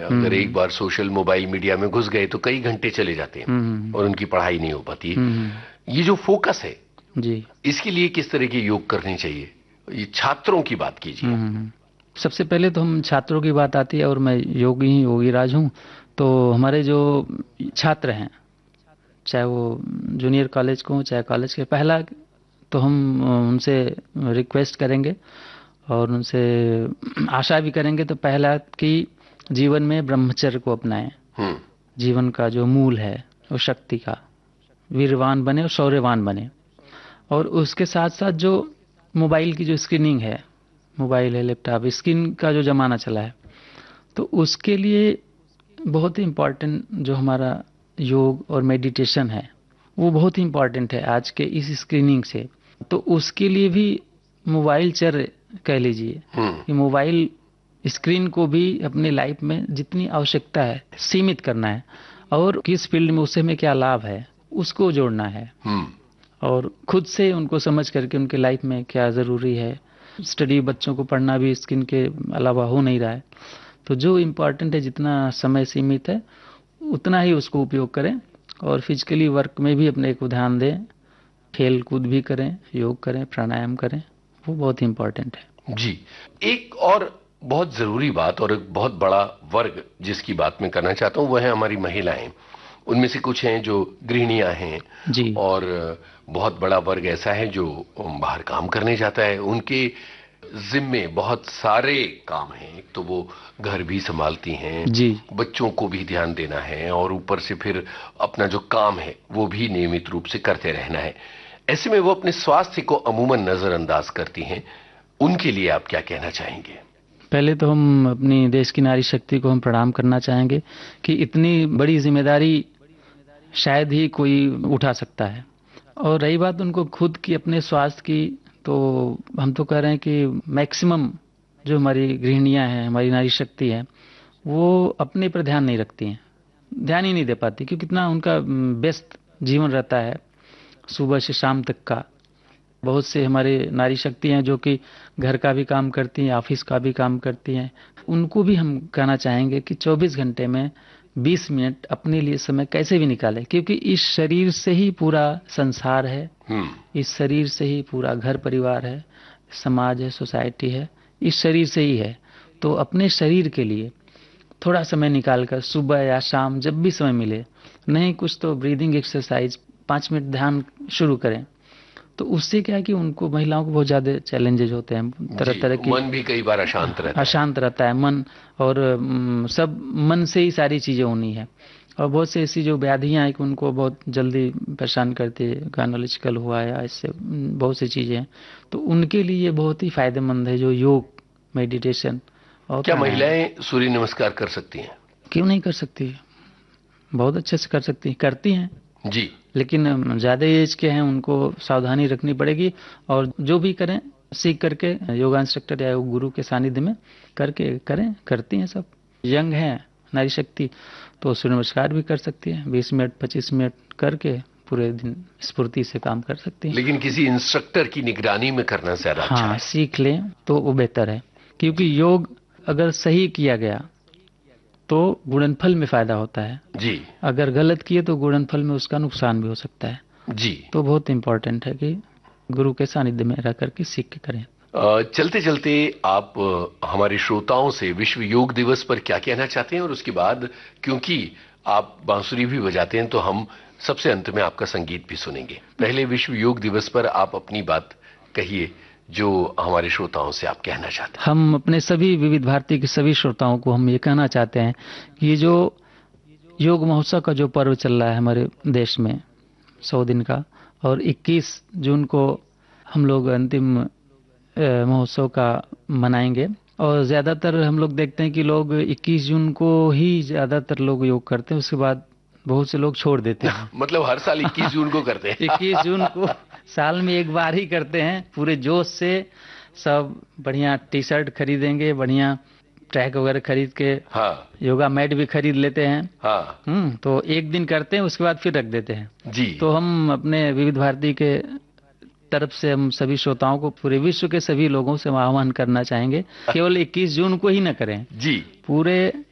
अगर एक बार social mobile media में घुस गए तो कई घंटे चले जाते हैं और उनकी पढ़ाई नहीं हो पाती। ये जो फोकस है जी, इसके लिए किस तरह के योग करने चाहिए? ये छात्रों की बात कीजिए। सबसे पहले तो हम छात्रों की बात आती है, और मैं योगी राज हूँ। तो हमारे जो छात्र हैं, चाहे वो जूनियर कॉलेज को, चाहे कॉलेज के, पहला तो हम उनसे रिक्वेस्ट करेंगे और उनसे आशा भी करेंगे, तो पहला कि जीवन में ब्रह्मचर्य को अपनाएं। जीवन का जो मूल है वो शक्ति का, वीरवान बने और शौर्यवान बने। और उसके साथ साथ जो मोबाइल की जो स्क्रीनिंग है, मोबाइल है, लैपटॉप, स्क्रीन का जो ज़माना चला है, तो उसके लिए बहुत ही इम्पोर्टेंट जो हमारा योग और मेडिटेशन है वो बहुत ही इम्पोर्टेंट है आज के इस स्क्रीनिंग से। तो उसके लिए भी मोबाइल चर्य कह लीजिए कि मोबाइल स्क्रीन को भी अपनी लाइफ में जितनी आवश्यकता है सीमित करना है, और किस फील्ड में उससे हमें क्या लाभ है उसको जोड़ना है, और खुद से उनको समझ करके उनके लाइफ में क्या ज़रूरी है। स्टडी, बच्चों को पढ़ना भी स्क्रीन के अलावा हो नहीं रहा है, तो जो इम्पोर्टेंट है, जितना समय सीमित है उतना ही उसको उपयोग करें, और फिजिकली वर्क में भी अपने को ध्यान दें, खेल कूद भी करें, योग करें, प्राणायाम करें, वो बहुत ही इम्पोर्टेंट है। जी, एक और बहुत जरूरी बात और एक बहुत बड़ा वर्ग जिसकी बात मैं करना चाहता हूँ वो है हमारी महिलाएं। उनमें से कुछ हैं जो गृहिणियां हैं जी, और बहुत बड़ा वर्ग ऐसा है जो बाहर काम करने जाता है। उनके जिम्मे बहुत सारे काम हैं। एक तो वो घर भी संभालती हैं, जी, बच्चों को भी ध्यान देना है, और ऊपर से फिर अपना जो काम है वो भी नियमित रूप से करते रहना है। ऐसे में वो अपने स्वास्थ्य को अमूमन नजरअंदाज करती हैं। उनके लिए आप क्या कहना चाहेंगे? पहले तो हम अपनी देश की नारी शक्ति को हम प्रणाम करना चाहेंगे कि इतनी बड़ी जिम्मेदारी शायद ही कोई उठा सकता है। और रही बात उनको खुद की, अपने स्वास्थ्य की, तो हम तो कह रहे हैं कि मैक्सिमम जो हमारी गृहिणियां हैं, हमारी नारी शक्ति है, वो अपने पर ध्यान नहीं रखती हैं, ध्यान ही नहीं दे पाती, क्योंकि कितना उनका व्यस्त जीवन रहता है सुबह से शाम तक का। बहुत से हमारे नारी शक्ति हैं जो कि घर का भी काम करती हैं, ऑफिस का भी काम करती हैं। उनको भी हम कहना चाहेंगे कि 24 घंटे में 20 मिनट अपने लिए समय कैसे भी निकालें, क्योंकि इस शरीर से ही पूरा संसार है, इस शरीर से ही पूरा घर परिवार है, समाज है, सोसाइटी है, इस शरीर से ही है। तो अपने शरीर के लिए थोड़ा समय निकालकर सुबह या शाम जब भी समय मिले, नहीं कुछ तो ब्रीदिंग एक्सरसाइज 5 मिनट ध्यान शुरू करें। तो उससे क्या है कि उनको, महिलाओं को बहुत ज्यादा चैलेंजेस होते हैं, तरह तरह की, मन भी कई बार अशांत रहता है मन, और सब मन से ही सारी चीजें होनी है। और बहुत से ऐसी जो व्याधियां हैं कि उनको बहुत जल्दी परेशान करती है, गायनोलॉजिकल हुआ या इससे बहुत सी चीजें हैं, तो उनके लिए बहुत ही फायदेमंद है जो योग, मेडिटेशन। और क्या महिलाएं सूर्य नमस्कार कर सकती हैं? क्यों नहीं कर सकती, बहुत अच्छे से कर सकती हैं, करती हैं जी, लेकिन ज्यादा एज के हैं उनको सावधानी रखनी पड़ेगी। और जो भी करें सीख करके, योगा इंस्ट्रक्टर या योग गुरु के सानिध्य में करके करें, करती हैं सब। यंग है नारी शक्ति तो सूर्य नमस्कार भी कर सकती है, 20 मिनट 25 मिनट करके पूरे दिन स्फूर्ति से काम कर सकती है। लेकिन किसी इंस्ट्रक्टर की निगरानी में करना ज्यादा अच्छा है। सीख लें तो वो बेहतर है, क्योंकि योग अगर सही किया गया तो गुणनफल में फायदा होता है जी, अगर गलत किए तो गुणनफल में उसका नुकसान भी हो सकता है जी। तो बहुत इंपॉर्टेंट है कि गुरु के सानिध्य में रह करके सीख के करें। चलते चलते आप हमारे श्रोताओं से विश्व योग दिवस पर क्या कहना चाहते हैं? और उसके बाद, क्योंकि आप बांसुरी भी बजाते हैं, तो हम सबसे अंत में आपका संगीत भी सुनेंगे। पहले विश्व योग दिवस पर आप अपनी बात कहिए जो हमारे श्रोताओं से आप कहना चाहते हैं। हम अपने सभी विविध भारती के सभी श्रोताओं को हम ये कहना चाहते हैं कि ये जो योग महोत्सव का जो पर्व चल रहा है हमारे देश में 100 दिन का, और 21 जून को हम लोग अंतिम महोत्सव का मनाएंगे। और ज्यादातर हम लोग देखते हैं कि लोग 21 जून को ही ज्यादातर लोग योग करते हैं, उसके बाद बहुत से लोग छोड़ देते हैं। मतलब हर साल 21 जून को करते हैं। 21 जून को साल में एक बार ही करते हैं, पूरे जोश से सब बढ़िया टी शर्ट खरीदेंगे, बढ़िया ट्रैक वगैरह खरीद के, योगा मैट भी खरीद लेते हैं। तो एक दिन करते हैं, उसके बाद फिर रख देते हैं जी। तो हम अपने विविध भारती के तरफ से हम सभी श्रोताओं को, पूरे विश्व के सभी लोगों से आह्वान करना चाहेंगे केवल 21 जून को ही न करें जी, पूरे